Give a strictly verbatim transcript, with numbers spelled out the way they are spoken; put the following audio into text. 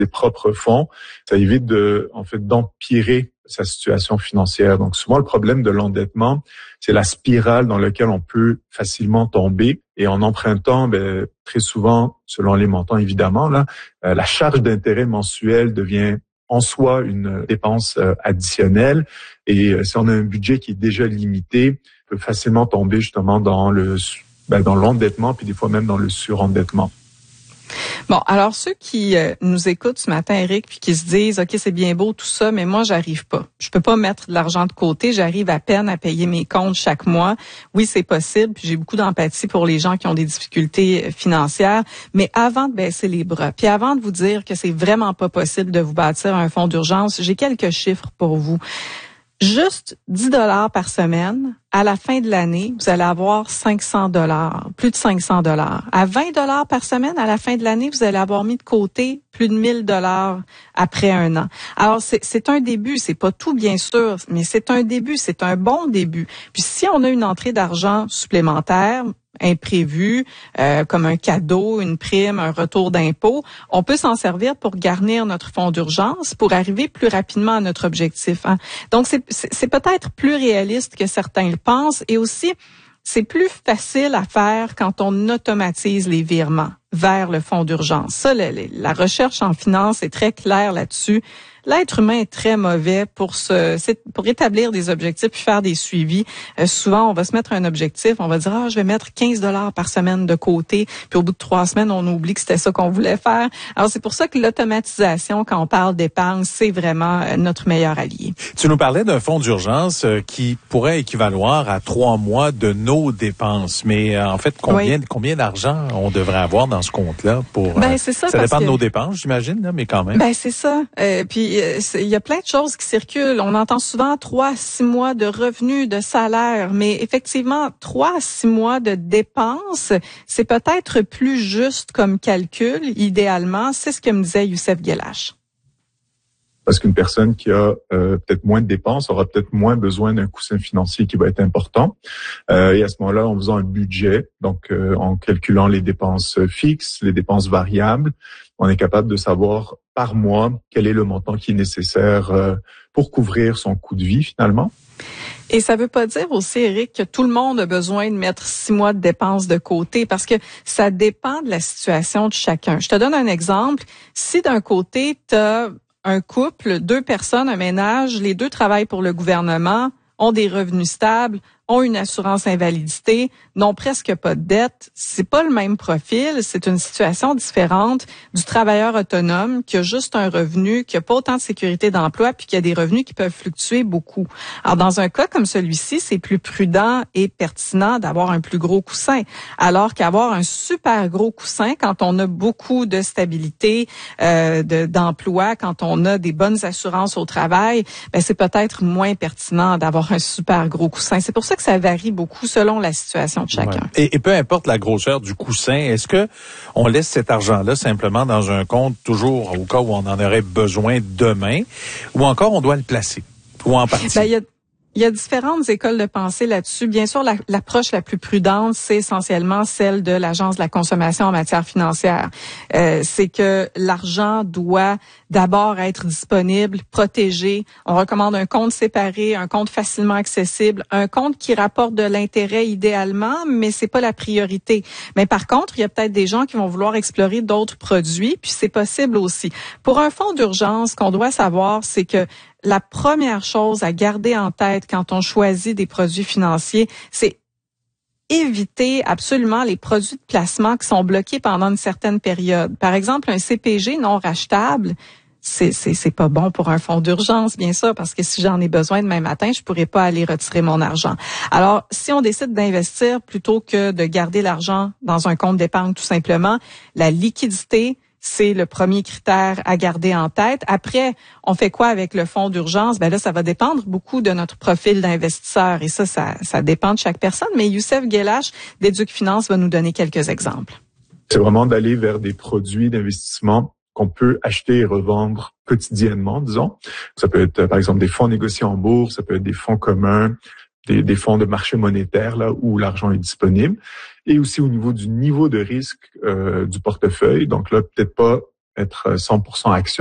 des propres fonds, ça évite de, en fait, d'empirer sa situation financière. Donc, souvent, le problème de l'endettement, c'est la spirale dans laquelle on peut facilement tomber. Et en empruntant, ben, très souvent, selon les montants, évidemment, là, euh, la charge d'intérêt mensuelle devient en soi une dépense euh, additionnelle. Et euh, si on a un budget qui est déjà limité, on peut facilement tomber justement dans le, ben, dans l'endettement, puis des fois même dans le surendettement. Bon, alors ceux qui euh, nous écoutent ce matin, Éric, puis qui se disent, OK, c'est bien beau tout ça, mais moi, j'arrive pas. Je peux pas mettre de l'argent de côté. J'arrive à peine à payer mes comptes chaque mois. Oui, c'est possible. Puis j'ai beaucoup d'empathie pour les gens qui ont des difficultés financières. Mais avant de baisser les bras, puis avant de vous dire que c'est vraiment pas possible de vous bâtir un fonds d'urgence, j'ai quelques chiffres pour vous. Juste dix dollars par semaine, à la fin de l'année, vous allez avoir cinq cents dollars, plus de cinq cents dollars. À vingt dollars par semaine, à la fin de l'année, vous allez avoir mis de côté plus de mille dollars après un an. Alors, c'est, c'est un début, c'est pas tout bien sûr, mais c'est un début, c'est un bon début. Puis si on a une entrée d'argent supplémentaire, imprévu, euh, comme un cadeau, une prime, un retour d'impôt, on peut s'en servir pour garnir notre fonds d'urgence pour arriver plus rapidement à notre objectif. Hein. Donc, c'est, c'est, c'est peut-être plus réaliste que certains le pensent et aussi, c'est plus facile à faire quand on automatise les virements vers le fonds d'urgence. Ça, la, la recherche en finance est très claire là-dessus. L'être humain est très mauvais pour se, c'est pour établir des objectifs puis faire des suivis. Euh, souvent, on va se mettre un objectif, on va dire ah, je vais mettre quinze dollars par semaine de côté, puis au bout de trois semaines, on oublie que c'était ça qu'on voulait faire. Alors c'est pour ça que l'automatisation, quand on parle d'épargne, c'est vraiment euh, notre meilleur allié. Tu nous parlais d'un fonds d'urgence euh, qui pourrait équivaloir à trois mois de nos dépenses, mais euh, en fait, combien oui. combien d'argent on devrait avoir dans ce compte-là pour Ben, c'est ça, ça parce dépend que, de nos dépenses, j'imagine, là, mais quand même. Ben c'est ça. Euh, puis il y a plein de choses qui circulent. On entend souvent trois à six mois de revenus, de salaire, mais effectivement, trois à six mois de dépenses, c'est peut-être plus juste comme calcul, idéalement. C'est ce que me disait Youssef Guelache. Parce qu'une personne qui a euh, peut-être moins de dépenses aura peut-être moins besoin d'un coussin financier qui va être important. Euh, et à ce moment-là, en faisant un budget, donc euh, en calculant les dépenses fixes, les dépenses variables, on est capable de savoir par mois quel est le montant qui est nécessaire euh, pour couvrir son coût de vie finalement. Et ça veut pas dire aussi, Éric, que tout le monde a besoin de mettre six mois de dépenses de côté parce que ça dépend de la situation de chacun. Je te donne un exemple. Si d'un côté, tu as un couple, deux personnes, un ménage, les deux travaillent pour le gouvernement, ont des revenus stables, ont une assurance invalidité, n'ont presque pas de dette. C'est pas le même profil, c'est une situation différente du travailleur autonome qui a juste un revenu, qui a pas autant de sécurité d'emploi, puis qui a des revenus qui peuvent fluctuer beaucoup. Alors, dans un cas comme celui-ci, c'est plus prudent et pertinent d'avoir un plus gros coussin, alors qu'avoir un super gros coussin quand on a beaucoup de stabilité euh, de, d'emploi, quand on a des bonnes assurances au travail, ben c'est peut-être moins pertinent d'avoir un super gros coussin. C'est pour ça que ça varie beaucoup selon la situation de chacun. Ouais. Et, et peu importe la grosseur du coussin, est-ce que on laisse cet argent-là simplement dans un compte toujours au cas où on en aurait besoin demain, ou encore on doit le placer, ou en partie? Ben, y a Il y a différentes écoles de pensée là-dessus. Bien sûr, la, l'approche la plus prudente, c'est essentiellement celle de l'Agence de la consommation en matière financière. Euh, c'est que l'argent doit d'abord être disponible, protégé. On recommande un compte séparé, un compte facilement accessible, un compte qui rapporte de l'intérêt idéalement, mais c'est pas la priorité. Mais par contre, il y a peut-être des gens qui vont vouloir explorer d'autres produits, puis c'est possible aussi. Pour un fonds d'urgence, ce qu'on doit savoir, c'est que la première chose à garder en tête quand on choisit des produits financiers, c'est éviter absolument les produits de placement qui sont bloqués pendant une certaine période. Par exemple, un C P G non rachetable, c'est c'est c'est pas bon pour un fonds d'urgence, bien sûr, parce que si j'en ai besoin demain matin, je pourrais pas aller retirer mon argent. Alors, si on décide d'investir plutôt que de garder l'argent dans un compte d'épargne tout simplement, la liquidité, c'est le premier critère à garder en tête. Après, on fait quoi avec le fonds d'urgence? Ben là, ça va dépendre beaucoup de notre profil d'investisseur. Et ça, ça, ça dépend de chaque personne. Mais Youssef Guelache d'Éduc Finance va nous donner quelques exemples. C'est vraiment d'aller vers des produits d'investissement qu'on peut acheter et revendre quotidiennement, disons. Ça peut être, par exemple, des fonds négociés en bourse, ça peut être des fonds communs, des, des fonds de marché monétaire, là où l'argent est disponible. Et aussi au niveau du niveau de risque euh, du portefeuille. Donc là, peut-être pas être cent pour cent action